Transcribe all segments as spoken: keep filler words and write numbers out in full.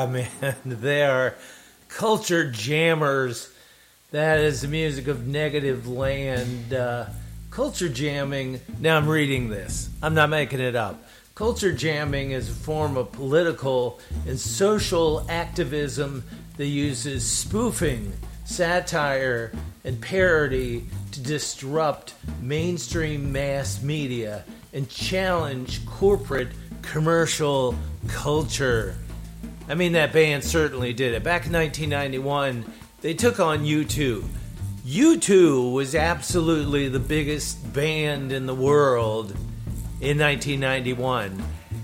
Yeah, man, they are culture jammers. That is the music of Negative Land. Uh, culture jamming, now I'm reading this. I'm not making it up. Culture jamming is a form of political and social activism that uses spoofing, satire, and parody to disrupt mainstream mass media and challenge corporate commercial culture. I mean, that band certainly did it. Back in nineteen ninety-one, they took on U two. U two was absolutely the biggest band in the world in nineteen ninety-one.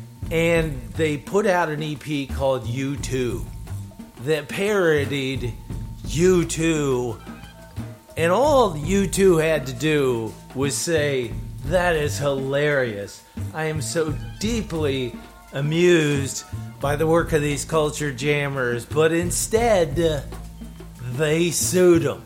And they put out an E P called U two that parodied U two. And all U two had to do was say, "That is hilarious. I am so deeply amused by the work of these culture jammers." But instead, they sued them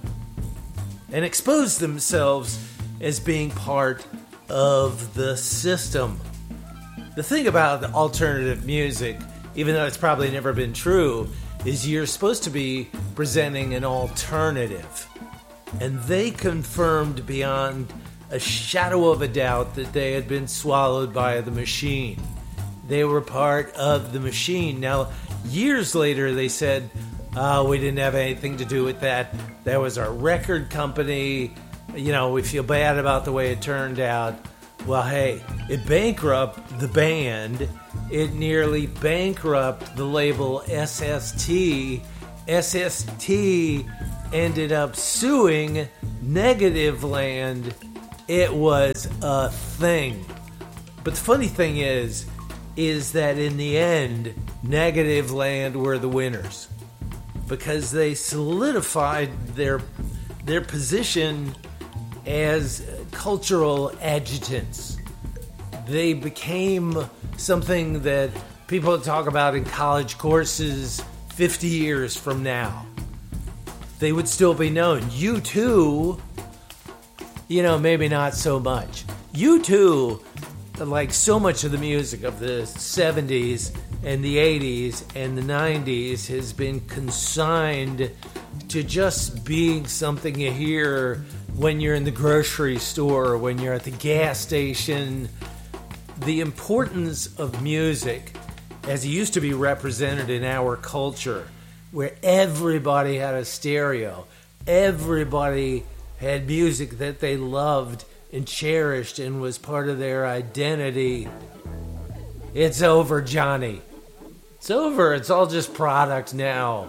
and exposed themselves as being part of the system. The thing about alternative music, even though it's probably never been true, is you're supposed to be presenting an alternative. And they confirmed beyond a shadow of a doubt that they had been swallowed by the machine. They were part of the machine. Now, years later, they said, oh, we didn't have anything to do with that. That was our record company. You know, we feel bad about the way it turned out. Well, hey, it bankrupted the band. It nearly bankrupted the label S S T. S S T ended up suing Negative Land. It was a thing. But the funny thing is, is that in the end, Negative Land were the winners. Because they solidified their their position as cultural adjutants. They became something that people talk about in college courses fifty years from now. They would still be known. U two, you know, maybe not so much. U two, like so much of the music of the seventies and the eighties and the nineties, has been consigned to just being something you hear when you're in the grocery store, when you're at the gas station. The importance of music, as it used to be represented in our culture, where everybody had a stereo, everybody had music that they loved and cherished and was part of their identity. It's over, Johnny. It's over. It's all just product now.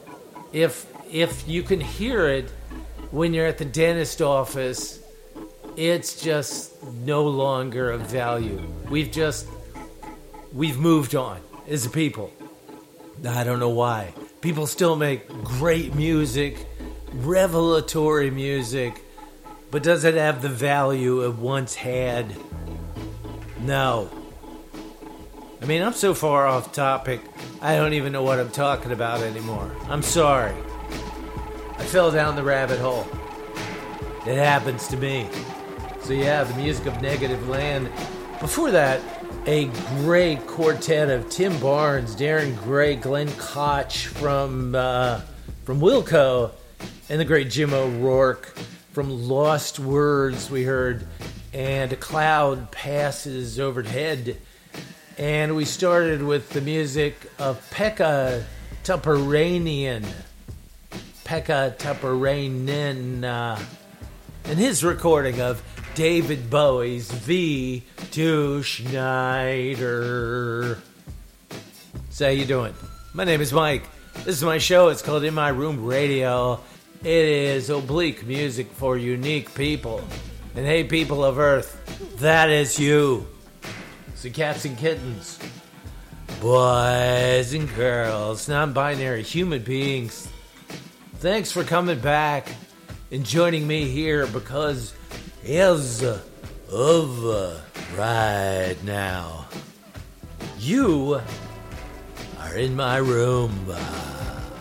If if you can hear it when you're at the dentist office, it's just no longer of value. We've just, we've moved on as a people. I don't know why. People still make great music, revelatory music, but does it have the value it once had? No. I mean, I'm so far off topic, I don't even know what I'm talking about anymore. I'm sorry. I fell down the rabbit hole. It happens to me. So yeah, the music of Negative Land. Before that, a great quartet of Tim Barnes, Darren Gray, Glenn Koch from uh, from Wilco, and the great Jim O'Rourke from Lost Words we heard, and A Cloud Passes Overhead. And we started with the music of Pekka Tupperanian. Pekka Tupperanian, uh, and his recording of David Bowie's V to Schneider. So how you doing? My name is Mike. This is my show. It's called In My Room Radio. It is oblique music for unique people. And hey, people of Earth, that is you. So cats and kittens, boys and girls, non-binary human beings, thanks for coming back and joining me here, because as of right now, you are in my room.